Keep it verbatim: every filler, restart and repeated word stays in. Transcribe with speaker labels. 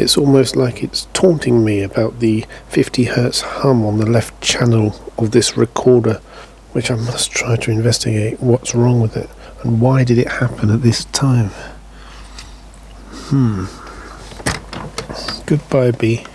Speaker 1: It's almost like it's taunting me about the fifty hertz hum on the left channel of this recorder, which I must try to investigate what's wrong with it and why did it happen at this time. Hmm. Goodbye, bee.